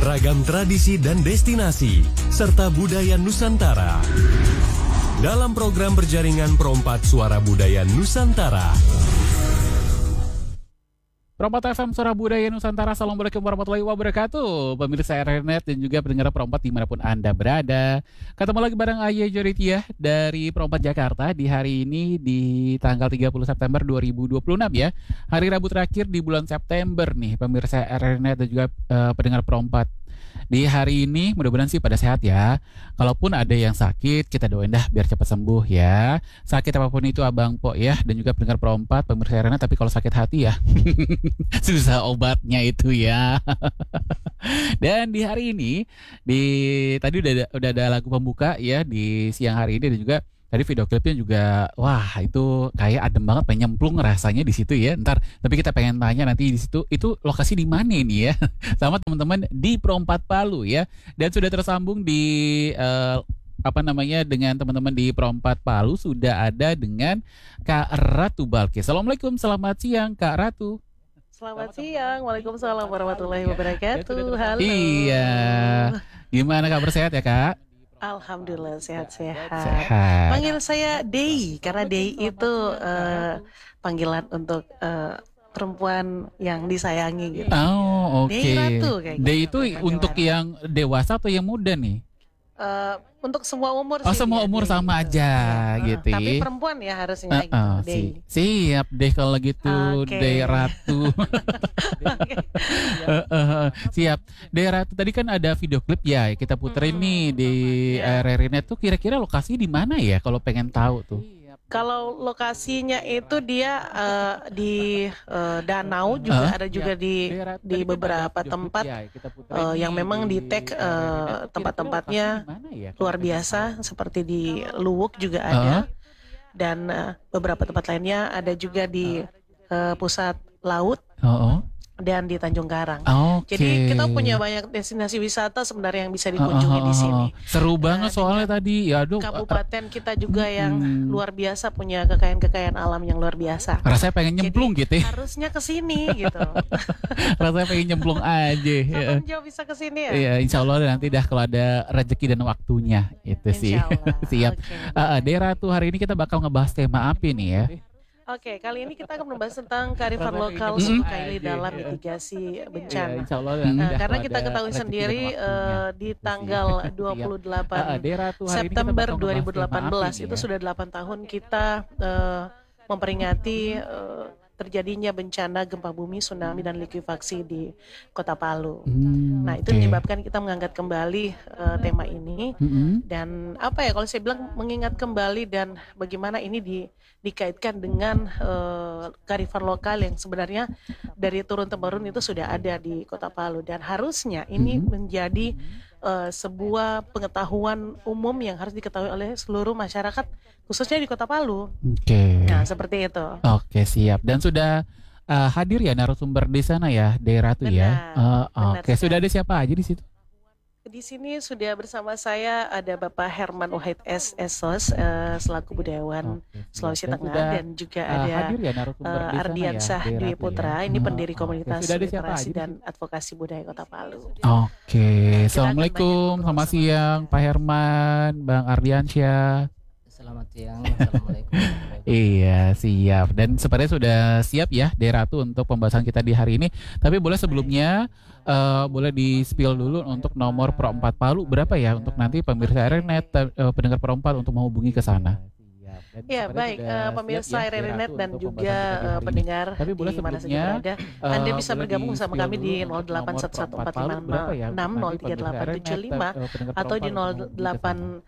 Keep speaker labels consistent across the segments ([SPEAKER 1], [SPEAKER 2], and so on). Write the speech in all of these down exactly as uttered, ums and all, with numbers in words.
[SPEAKER 1] ragam tradisi dan destinasi, serta budaya Nusantara. Dalam program berjaringan Perompat Suara Budaya Nusantara.
[SPEAKER 2] Perompat F M Suara Budaya Nusantara, Assalamualaikum warahmatullahi wabarakatuh. Pemirsa R R Net dan juga pendengar Perompat dimanapun Anda berada. Ketemu lagi bareng Ayah Joritia dari Perompat Jakarta di hari ini di tanggal tiga puluh September dua ribu dua puluh enam ya. Hari Rabu terakhir di bulan September nih pemirsa R R Net dan juga uh, pendengar Perompat. Di hari ini mudah-mudahan sih pada sehat ya. Kalaupun ada yang sakit, kita doain dah biar cepat sembuh ya. Sakit apapun itu Abang Po ya, dan juga pendengar Perompat, pemirsa Arena. Tapi kalau sakit hati ya susah obatnya itu ya. Dan di hari ini di tadi udah ada, udah ada lagu pembuka ya di siang hari ini, dan juga tadi video klipnya juga wah itu kayak adem banget, pengen nyemplung rasanya di situ ya. Ntar tapi kita pengen tanya nanti di situ itu lokasi di mana ini ya sama teman-teman di Perompat Palu ya. Dan sudah tersambung di uh, apa namanya dengan teman-teman di Perompat Palu sudah ada dengan Kak Ratu Balkis. Assalamualaikum, selamat siang Kak Ratu.
[SPEAKER 3] Selamat siang, waalaikumsalam warahmatullahi wabarakatuh. Halo.
[SPEAKER 2] Iya, gimana kabar, sehat ya Kak?
[SPEAKER 3] Alhamdulillah sehat-sehat.
[SPEAKER 2] Sehat.
[SPEAKER 3] Panggil saya Dei karena Dei itu uh, panggilan untuk uh, perempuan yang disayangi gitu.
[SPEAKER 2] Oh, oke.
[SPEAKER 3] Okay. Dei Ratu kayak
[SPEAKER 2] Dei
[SPEAKER 3] gitu.
[SPEAKER 2] itu untuk yang dewasa atau yang muda nih?
[SPEAKER 3] Uh, untuk semua umur
[SPEAKER 2] oh,
[SPEAKER 3] sih.
[SPEAKER 2] Oh, semua umur
[SPEAKER 3] Dei,
[SPEAKER 2] sama
[SPEAKER 3] gitu.
[SPEAKER 2] aja
[SPEAKER 3] uh,
[SPEAKER 2] gitu.
[SPEAKER 3] Tapi perempuan ya harusnya
[SPEAKER 2] uh,
[SPEAKER 3] gitu,
[SPEAKER 2] uh,
[SPEAKER 3] Dei.
[SPEAKER 2] Si, siap deh kalau gitu,
[SPEAKER 3] okay.
[SPEAKER 2] Dei Ratu. uh, uh, siap. Dei Ratu, tadi kan ada video klip ya kita puterin hmm, nih di yeah. R R Net tuh, kira-kira lokasi di mana ya kalau pengen tahu tuh?
[SPEAKER 3] Kalau lokasinya itu dia uh, di uh, danau juga, uh, ada juga ya, di di beberapa tempat uh, yang memang di tag uh, tempat-tempatnya luar biasa, seperti di Luwuk juga ada, uh, dan uh, beberapa tempat lainnya ada juga di uh, pusat laut. Uh, uh. Dan di Tanjung Karang.
[SPEAKER 2] Okay.
[SPEAKER 3] Jadi kita punya banyak destinasi wisata sebenarnya yang bisa dikunjungi uh, uh, uh, uh. di sini.
[SPEAKER 2] Seru banget uh, soalnya tadi. Ya, aduh.
[SPEAKER 3] Kabupaten kita juga yang hmm. luar biasa, punya kekayaan-kekayaan alam yang luar biasa.
[SPEAKER 2] Rasanya pengen nyemplung. Jadi, gitu.
[SPEAKER 3] Harusnya ke sini gitu.
[SPEAKER 2] Rasanya pengen nyemplung aja.
[SPEAKER 3] Kapan jauh bisa ke sini ya?
[SPEAKER 2] Iya, insya Allah nanti dah kalau ada rezeki dan waktunya itu sih. Siap. Okay. Uh, Dei Ratu, hari ini kita bakal ngebahas tema apa nih ya?
[SPEAKER 3] Oke, okay, kali ini kita akan membahas tentang kearifan lokal suku Kaili dalam mitigasi bencana. Ya, Allah, nah, karena kita ketahui sendiri uh, di tanggal dua puluh delapan September dua ribu delapan belas itu sudah delapan tahun kita uh, memperingati uh, terjadinya bencana gempa bumi, tsunami, dan likuifaksi di Kota Palu. Hmm, nah itu okay. menyebabkan kita mengangkat kembali uh, tema ini, mm-hmm. dan apa ya kalau saya bilang mengingat kembali dan bagaimana ini di, dikaitkan dengan uh, kearifan lokal yang sebenarnya dari turun temurun itu sudah ada di Kota Palu, dan harusnya ini mm-hmm. menjadi uh, sebuah pengetahuan umum yang harus diketahui oleh seluruh masyarakat, khususnya di Kota Palu.
[SPEAKER 2] Oke. Okay.
[SPEAKER 3] Nah seperti itu.
[SPEAKER 2] Oke, okay, siap. Dan sudah uh, hadir ya narasumber di sana ya, Dei Ratu ya. Uh, Oke, okay. Sudah ada siapa aja di situ?
[SPEAKER 3] Di sini sudah bersama saya ada Bapak Herman Wahid S. Esos uh, selaku budayawan okay, Sulawesi dan Tengah, sudah, dan juga uh, ada
[SPEAKER 2] ya
[SPEAKER 3] uh, Ardiansyah ya, Dwi Putra, ya. Ini uh, pendiri komunitas
[SPEAKER 2] okay.
[SPEAKER 3] literasi dan advokasi budaya Kota Palu.
[SPEAKER 2] Oke, okay. Nah, assalamualaikum, selamat siang Pak Herman, Bang Ardiansyah.
[SPEAKER 4] Selamat siang, assalamualaikum.
[SPEAKER 2] Iya, siap. Dan sepertinya sudah siap ya Dei Ratu untuk pembahasan kita di hari ini. Tapi boleh sebelumnya uh, boleh di spill dulu untuk nomor Perompat Palu berapa ya untuk nanti pemirsa R R Net uh, pendengar Perompat untuk menghubungi ke sana.
[SPEAKER 3] Ya baik, uh, pemirsa R R Net dan juga uh, pendengar di mana saja berada, uh, Anda bisa bergabung bersama kami di nol delapan satu satu empat lima enam nol tiga delapan tujuh lima atau di nol delapan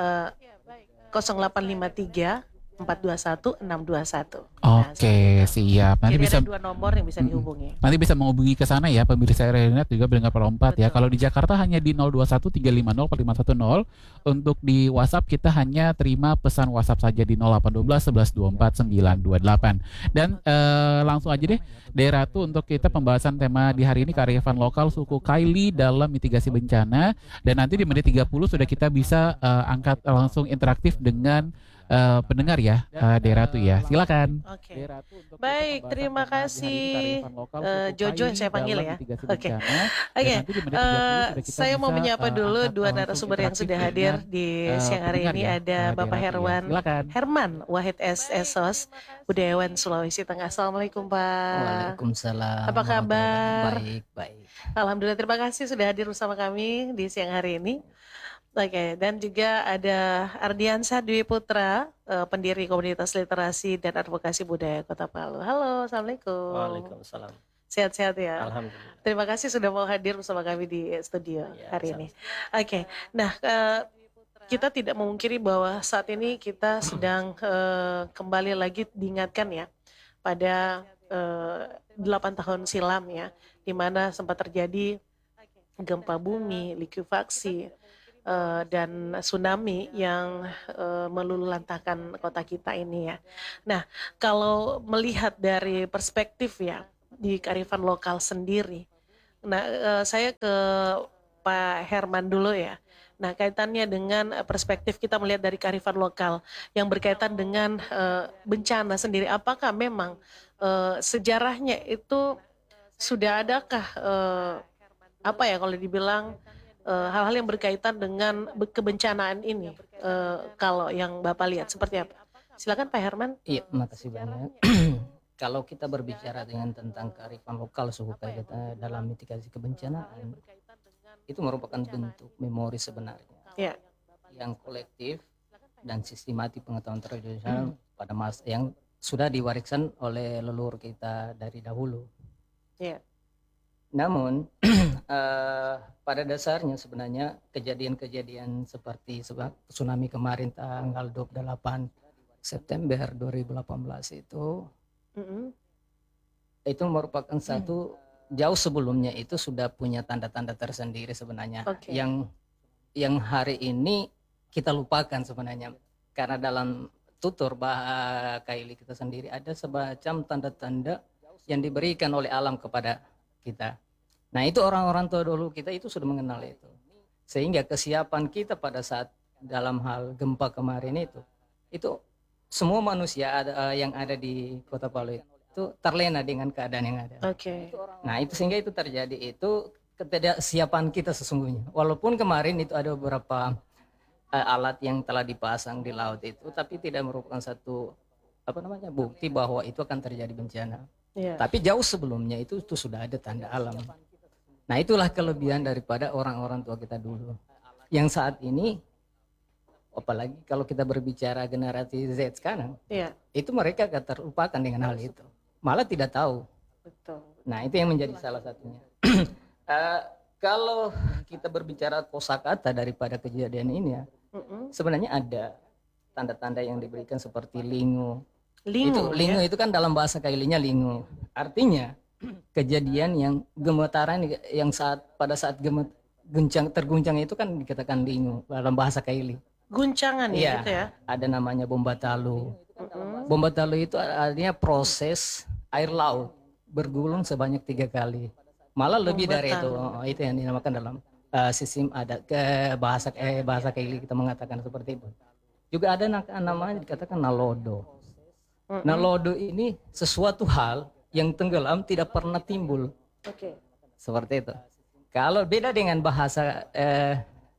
[SPEAKER 3] nol delapan lima tiga empat dua satu enam dua satu.
[SPEAKER 2] Oke, okay, nah, siap. Nanti
[SPEAKER 3] jadi
[SPEAKER 2] bisa
[SPEAKER 3] ada dua nomor yang bisa dihubungi.
[SPEAKER 2] Nanti bisa menghubungi ke sana ya pemirsa R R Net juga pendengar Perompat ya. Kalau di Jakarta hanya di nol dua satu tiga lima nol empat lima satu nol. Untuk di WhatsApp kita hanya terima pesan WhatsApp saja di nol delapan satu dua sebelas dua puluh empat sembilan dua delapan. Dan uh, langsung aja deh Dei Ratu untuk kita pembahasan tema di hari ini kearifan lokal suku Kaili dalam mitigasi bencana, dan nanti di menit tiga puluh sudah kita bisa uh, angkat langsung interaktif dengan uh, pendengar ya, uh, Deratu ya. Silakan.
[SPEAKER 3] Oke. Okay. Baik, terima kasih uh, Jojo yang saya panggil ya. Oke. Okay. Oke. Okay. Uh, saya mau menyapa dulu dua narasumber yang sudah hadir di uh, siang hari ini. Ya. Ada uh, Bapak Herwan ya. Herman Wahid S. Esos, budayawan Sulawesi Tengah. Assalamualaikum Pak.
[SPEAKER 4] Waalaikumsalam.
[SPEAKER 3] Apa kabar?
[SPEAKER 4] Baik, baik.
[SPEAKER 3] Alhamdulillah, terima kasih sudah hadir bersama kami di siang hari ini. Oke, okay. Dan juga ada Ardiansyah Dwi Putra, uh, pendiri komunitas literasi dan advokasi budaya Kota Palu. Halo, Assalamualaikum.
[SPEAKER 5] Waalaikumsalam.
[SPEAKER 3] Sehat-sehat ya.
[SPEAKER 5] Alhamdulillah.
[SPEAKER 3] Terima kasih sudah mau hadir bersama kami di studio ya, hari ini. Oke, okay. Nah uh, kita tidak memungkiri bahwa saat ini kita sedang uh, kembali lagi diingatkan ya pada uh, delapan tahun silam ya, di mana sempat terjadi gempa bumi, likuifaksi, Uh, dan tsunami yang uh, meluluhlantahkan kota kita ini ya. Nah, kalau melihat dari perspektif ya di kearifan lokal sendiri, nah uh, saya ke Pak Herman dulu ya. Nah, kaitannya dengan perspektif kita melihat dari kearifan lokal yang berkaitan dengan uh, bencana sendiri, apakah memang uh, sejarahnya itu sudah adakah uh, apa ya kalau dibilang Uh, hal-hal yang berkaitan dengan kebencanaan ini, uh, kalau yang Bapak lihat seperti apa? Silakan Pak Herman.
[SPEAKER 4] Iya, makasih banyak. Kalau kita berbicara dengan tentang kearifan lokal suku kita dalam mitigasi kebencanaan, itu merupakan bentuk memori sebenarnya, ya, yang kolektif dan sistematik pengetahuan tradisional hmm. pada masa yang sudah diwariskan oleh leluhur kita dari dahulu. Ya. Namun uh, pada dasarnya sebenarnya kejadian-kejadian seperti tsunami kemarin tanggal dua puluh delapan September dua ribu delapan belas itu mm-hmm. itu merupakan satu mm. jauh sebelumnya itu sudah punya tanda-tanda tersendiri sebenarnya, okay. yang yang hari ini kita lupakan sebenarnya karena dalam tutur bahasa Kaili kita sendiri ada semacam tanda-tanda yang diberikan oleh alam kepada kita. Nah, itu orang-orang tua dulu kita itu sudah mengenal itu. Sehingga kesiapan kita pada saat dalam hal gempa kemarin itu, itu semua manusia ada, yang ada di Kota Palu itu terlena dengan keadaan yang ada.
[SPEAKER 3] Oke. Okay.
[SPEAKER 4] Nah, itu sehingga itu terjadi itu ketidaksiapan kita sesungguhnya. Walaupun kemarin itu ada beberapa uh, alat yang telah dipasang di laut itu, tapi tidak merupakan satu apa namanya bukti bahwa itu akan terjadi bencana. Yeah. Tapi jauh sebelumnya itu itu sudah ada tanda alam. Nah, itulah kelebihan daripada orang-orang tua kita dulu. Yang saat ini, apalagi kalau kita berbicara generasi Z sekarang, yeah. itu mereka akan terlupakan dengan hal itu. Malah tidak tahu.
[SPEAKER 3] Betul.
[SPEAKER 4] Nah, itu yang menjadi salah satunya. uh, kalau kita berbicara kosakata daripada kejadian ini ya, mm-hmm. sebenarnya ada tanda-tanda yang diberikan seperti lingu.
[SPEAKER 3] Lingu,
[SPEAKER 4] itu lingu
[SPEAKER 3] ya?
[SPEAKER 4] Itu kan dalam bahasa Kailinya lingu. Artinya kejadian yang gemetaran yang saat pada saat gemet, guncang terguncang itu kan dikatakan lingu dalam bahasa Kaili.
[SPEAKER 3] Guncangan ya,
[SPEAKER 4] ya
[SPEAKER 3] itu ya.
[SPEAKER 4] Ada namanya bombatalu.
[SPEAKER 3] Uh-huh.
[SPEAKER 4] Bombatalu itu artinya proses air laut bergulung sebanyak tiga kali. Malah lebih bombatalu. Dari itu. Oh, itu yang dinamakan dalam uh, sistem adat ke bahasa eh, bahasa Kaili kita mengatakan seperti itu. Juga ada namanya dikatakan nalodo. Uh-huh. Nalodo ini sesuatu hal yang tenggelam tidak pernah timbul.
[SPEAKER 3] Oke. Okay.
[SPEAKER 4] Seperti itu. Kalau beda dengan bahasa eh,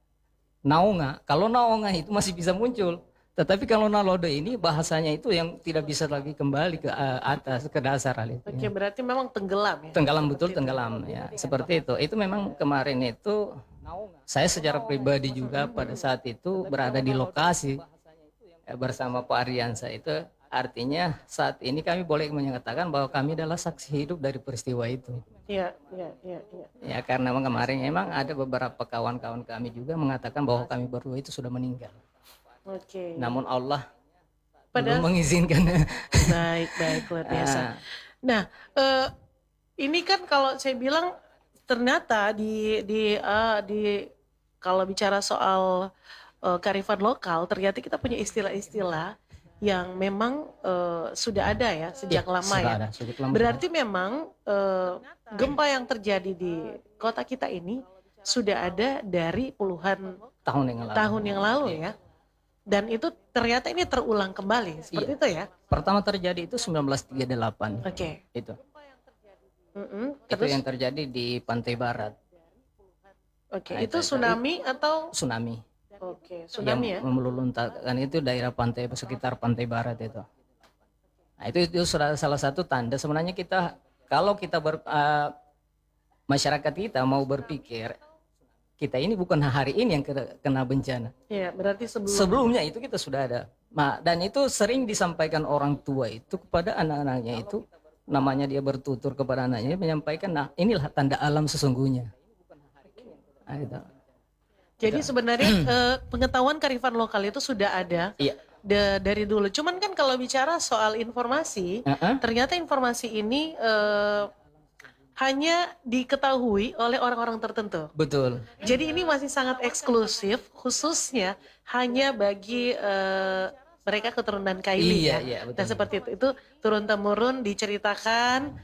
[SPEAKER 4] naunga, kalau naunga itu masih bisa muncul, tetapi kalau nalodo ini bahasanya itu yang tidak bisa lagi kembali ke uh, atas ke dasar hal itu.
[SPEAKER 3] Oke, okay, ya. Berarti memang tenggelam ya.
[SPEAKER 4] Tenggelam betul itu. tenggelam ya. Seperti itu. Itu memang kemarin itu saya secara pribadi juga pada saat itu berada di lokasi ya, bersama Pak Ardiansyah itu. Artinya saat ini kami boleh menyatakan bahwa kami adalah saksi hidup dari peristiwa itu.
[SPEAKER 3] Iya, iya, iya. Ya.
[SPEAKER 4] Ya karena kemarin memang ada beberapa kawan-kawan kami juga mengatakan bahwa kami berdua itu sudah meninggal.
[SPEAKER 3] Oke. Okay.
[SPEAKER 4] Namun Allah
[SPEAKER 3] Padahal,
[SPEAKER 4] belum mengizinkan.
[SPEAKER 3] Baik, baik, luar biasa. Nah, uh, ini kan kalau saya bilang ternyata di di uh, di kalau bicara soal uh, kearifan lokal, ternyata kita punya istilah-istilah yang memang uh, sudah ada ya sejak ya, lama ya. Ada, lama. Berarti memang uh, gempa yang terjadi di kota kita ini sudah ada dari puluhan
[SPEAKER 4] tahun yang lalu.
[SPEAKER 3] Tahun yang lalu ya. ya. Dan itu ternyata ini terulang kembali, seperti iya. itu ya?
[SPEAKER 4] Pertama terjadi itu sembilan belas tiga puluh delapan.
[SPEAKER 3] Oke. Okay.
[SPEAKER 4] Itu.
[SPEAKER 3] Mm-hmm.
[SPEAKER 4] Itu yang terjadi di pantai barat.
[SPEAKER 3] Oke, okay. Itu tsunami atau?
[SPEAKER 4] Tsunami.
[SPEAKER 3] Oke, okay. Tsunami
[SPEAKER 4] yang
[SPEAKER 3] ya?
[SPEAKER 4] meluluntahkan itu daerah pantai sekitar pantai barat itu. Nah itu itu salah satu tanda sebenarnya kita kalau kita ber, uh, masyarakat kita mau berpikir kita ini bukan hari ini yang kena bencana.
[SPEAKER 3] Iya, berarti sebelumnya.
[SPEAKER 4] Sebelumnya itu kita sudah ada. Nah, dan itu sering disampaikan orang tua itu kepada anak-anaknya itu, namanya dia bertutur kepada anaknya menyampaikan, nah inilah tanda alam sesungguhnya. Nah, itu.
[SPEAKER 3] Jadi itu. Sebenarnya eh, pengetahuan kearifan lokal itu sudah ada.
[SPEAKER 4] Iya.
[SPEAKER 3] De, dari dulu. Cuman kan kalau bicara soal informasi, uh-uh. ternyata informasi ini eh, hanya diketahui oleh orang-orang tertentu.
[SPEAKER 4] Betul.
[SPEAKER 3] Jadi ini masih sangat eksklusif, khususnya hanya bagi uh, mereka keturunan Kaili
[SPEAKER 4] iya,
[SPEAKER 3] ya.
[SPEAKER 4] Iya, betul.
[SPEAKER 3] Dan seperti itu, itu turun temurun diceritakan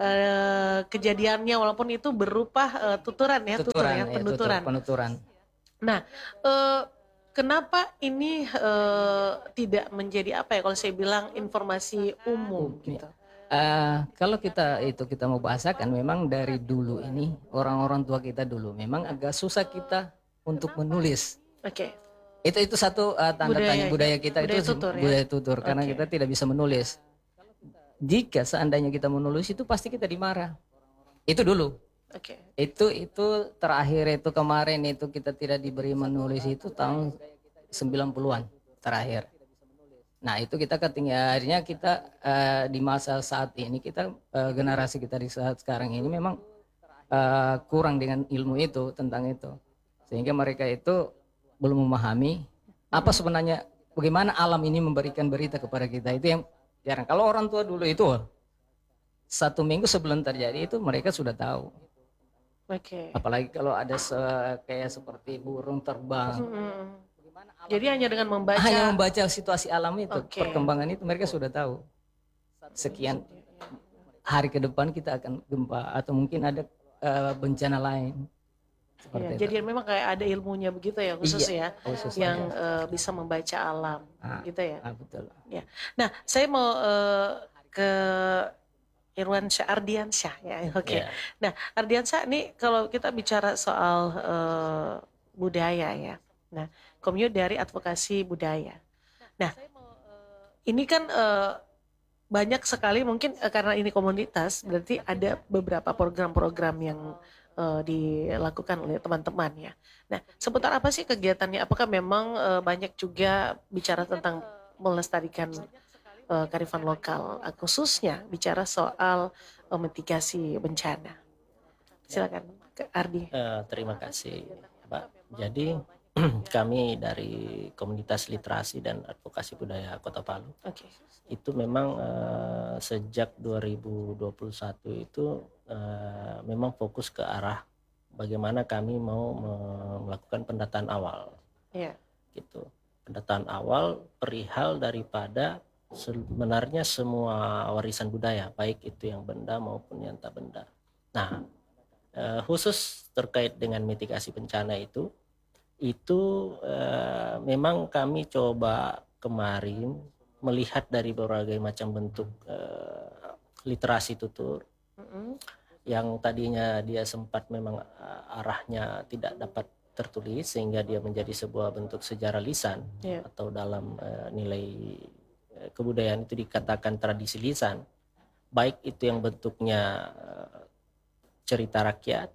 [SPEAKER 3] uh, kejadiannya, walaupun itu berupa uh, tuturan ya,
[SPEAKER 4] tuturan,
[SPEAKER 3] tutur ya,
[SPEAKER 4] ya
[SPEAKER 3] penuturan.
[SPEAKER 4] Tutur, penuturan.
[SPEAKER 3] Nah, uh, kenapa ini uh, tidak menjadi apa ya? Kalau saya bilang informasi umum gitu.
[SPEAKER 4] Uh, kalau kita itu kita mau bahasakan memang dari dulu ini orang-orang tua kita dulu memang agak susah kita untuk menulis.
[SPEAKER 3] Oke. Okay.
[SPEAKER 4] Itu itu satu uh, tanda budaya, tanya budaya kita budaya itu tutur, budaya ya? tutur karena okay. kita tidak bisa menulis. Jika seandainya kita menulis itu pasti kita dimarah. Itu dulu.
[SPEAKER 3] Oke. Okay.
[SPEAKER 4] Itu itu terakhir itu kemarin itu kita tidak diberi menulis itu tahun sembilan puluhan terakhir. Nah itu kita ketinggalan akhirnya kita uh, di masa saat ini kita uh, generasi kita di saat sekarang ini memang uh, kurang dengan ilmu itu tentang itu sehingga mereka itu belum memahami apa sebenarnya bagaimana alam ini memberikan berita kepada kita itu yang jarang. Kalau orang tua dulu itu satu minggu sebelum terjadi itu mereka sudah tahu.
[SPEAKER 3] Oke. Okay.
[SPEAKER 4] Apalagi kalau ada se kayak seperti burung terbang.
[SPEAKER 3] Hmm. Jadi hanya dengan membaca
[SPEAKER 4] hanya membaca situasi alam itu,
[SPEAKER 3] okay.
[SPEAKER 4] perkembangan itu mereka sudah tahu. Sekian hari ke depan kita akan gempa atau mungkin ada uh, bencana lain.
[SPEAKER 3] Ya, jadi memang kayak ada ilmunya begitu ya khusus iya, ya, khusus yang uh, bisa membaca alam, ah, gitu ya.
[SPEAKER 4] Ah, betul.
[SPEAKER 3] Ya. Nah, saya mau uh, ke Irwan Syah Ardiansyah ya, oke. Okay. Yeah. Nah, Ardiansyah ini kalau kita bicara soal uh, budaya ya. Nah, Komyu dari advokasi budaya. Nah, ini kan uh, banyak sekali mungkin uh, karena ini komunitas, berarti ada beberapa program-program yang uh, dilakukan oleh teman-teman ya. Nah, seputar apa sih kegiatannya? Apakah memang uh, banyak juga bicara tentang melestarikan uh, kearifan lokal, uh, khususnya bicara soal uh, mitigasi bencana? Silakan, Ardi.
[SPEAKER 5] Uh, terima kasih, Pak. Jadi kami dari komunitas literasi dan advokasi budaya Kota Palu, okay. itu memang uh, sejak dua ribu dua puluh satu itu uh, memang fokus ke arah bagaimana kami mau melakukan pendataan awal, yeah. gitu. Pendataan awal perihal daripada sebenarnya semua warisan budaya, baik itu yang benda maupun yang tak benda. Nah, uh, khusus terkait dengan mitigasi bencana itu. Itu uh, memang kami coba kemarin melihat dari berbagai macam bentuk uh, literasi tutur mm-hmm. yang tadinya dia sempat memang uh, arahnya tidak dapat tertulis sehingga dia menjadi sebuah bentuk sejarah lisan yeah. atau dalam uh, nilai uh, kebudayaan itu dikatakan tradisi lisan, baik itu yang bentuknya uh, cerita rakyat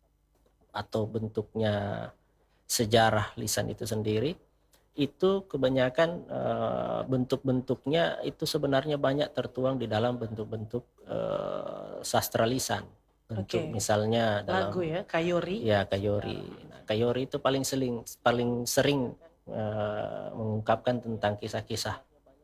[SPEAKER 5] atau bentuknya sejarah lisan itu sendiri, itu kebanyakan uh, bentuk-bentuknya itu sebenarnya banyak tertuang di dalam bentuk-bentuk uh, sastra lisan. Bentuk okay. misalnya dalam
[SPEAKER 3] lagu ya, kayori.
[SPEAKER 5] Ya, kayori. Nah, kayori itu paling sering paling sering uh, mengungkapkan tentang kisah-kisah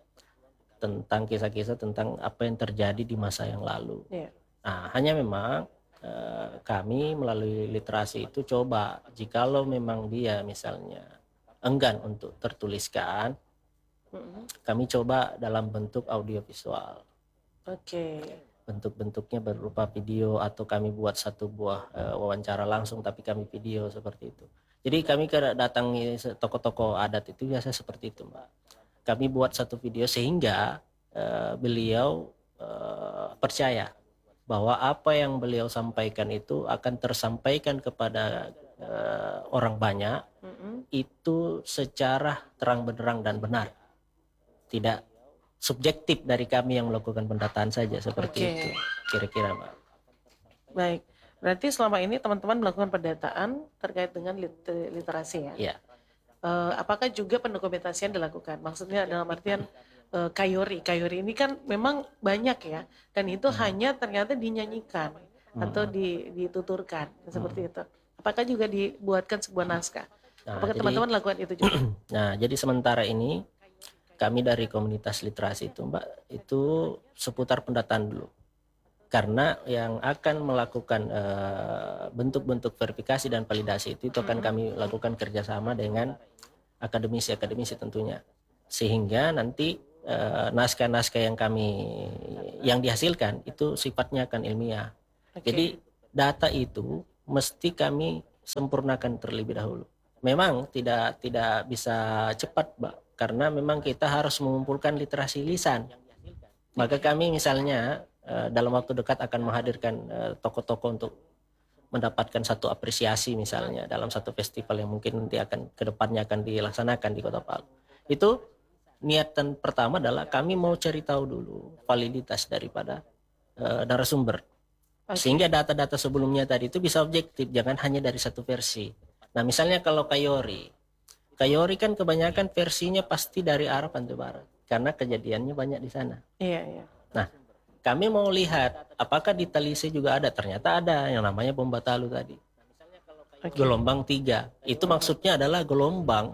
[SPEAKER 5] tentang kisah-kisah tentang apa yang terjadi di masa yang lalu. Yeah. Nah, hanya memang Uh, kami melalui literasi itu coba jikalau memang dia misalnya enggan untuk tertuliskan, mm-hmm. kami coba dalam bentuk audiovisual.
[SPEAKER 3] Oke. Okay.
[SPEAKER 5] Bentuk-bentuknya berupa video atau kami buat satu buah uh, wawancara langsung tapi kami video seperti itu. Jadi kami datangi tokoh-tokoh adat itu biasa seperti itu, Mbak. Kami buat satu video sehingga uh, beliau uh, percaya bahwa apa yang beliau sampaikan itu akan tersampaikan kepada uh, orang banyak, mm-hmm. itu secara terang benderang dan benar, tidak subjektif dari kami yang melakukan pendataan saja seperti okay. itu kira-kira, Mbak.
[SPEAKER 3] Baik, berarti selama ini teman-teman melakukan pendataan terkait dengan literasi ya?
[SPEAKER 5] Iya.
[SPEAKER 3] Uh, apakah juga pendokumentasian dilakukan? Maksudnya dalam artian uh, kayori, kayori ini kan memang banyak ya, dan itu hmm. hanya ternyata dinyanyikan hmm. atau di, dituturkan hmm. seperti itu. Apakah juga dibuatkan sebuah naskah? Nah, apakah jadi, teman-teman lakukan itu juga?
[SPEAKER 5] Nah, jadi sementara ini kami dari komunitas literasi itu, Mbak, itu seputar pendataan dulu. Karena yang akan melakukan uh, bentuk-bentuk verifikasi dan validasi itu, itu akan kami lakukan kerjasama dengan akademisi-akademisi tentunya. Sehingga nanti uh, naskah-naskah yang kami yang dihasilkan itu sifatnya akan ilmiah. Okay. Jadi data itu mesti kami sempurnakan terlebih dahulu. Memang tidak tidak bisa cepat, Mbak, karena memang kita harus mengumpulkan literasi lisan. Maka kami misalnya dalam waktu dekat akan menghadirkan uh, tokoh-tokoh untuk mendapatkan satu apresiasi misalnya dalam satu festival yang mungkin nanti akan kedepannya akan dilaksanakan di Kota Palu. Itu niatan pertama adalah kami mau cari tahu dulu validitas daripada uh, narasumber. Okay. Sehingga data-data sebelumnya tadi itu bisa objektif, jangan hanya dari satu versi. Nah misalnya kalau Kayori, Kayori kan kebanyakan versinya pasti dari arah pantai barat karena kejadiannya banyak di sana.
[SPEAKER 3] Iya, iya.
[SPEAKER 5] Nah, kami mau lihat apakah di Talise juga ada. Ternyata ada yang namanya bom Batalu tadi. Okay. Gelombang tiga. Itu maksudnya adalah gelombang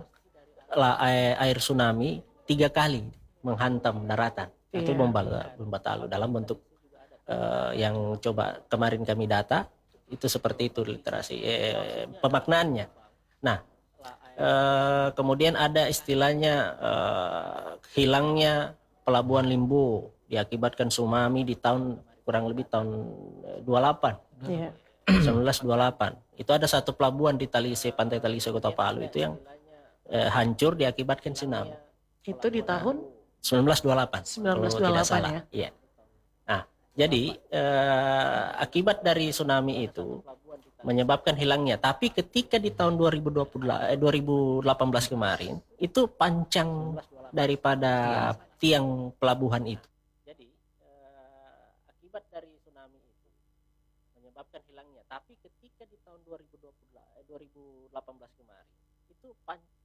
[SPEAKER 5] air tsunami tiga kali menghantam daratan. Yeah. Itu bom Batalu dalam bentuk uh, yang coba kemarin kami data. Itu seperti itu literasi eh, pemaknaannya. Nah, uh, kemudian ada istilahnya uh, hilangnya Pelabuhan Limbo diakibatkan tsunami di tahun kurang lebih tahun dua puluh delapan. Yeah. seribu sembilan ratus dua puluh delapan. Itu ada satu pelabuhan di Talise, pantai Talise Kota Palu itu yang eh, hancur diakibatkan tsunami.
[SPEAKER 3] Itu di tahun
[SPEAKER 5] seribu sembilan ratus dua puluh delapan.
[SPEAKER 3] seribu sembilan ratus dua puluh delapan ya.
[SPEAKER 5] Iya. Nah, jadi eh, akibat dari tsunami itu menyebabkan hilangnya. Tapi ketika di tahun dua ribu dua puluh, eh, dua ribu delapan belas kemarin itu pancang daripada tiang pelabuhan itu. Jadi eh, akibat dari tsunami itu menyebabkan hilangnya. Tapi ketika di tahun dua ribu dua puluh, eh, dua ribu delapan belas kemarin itu pancang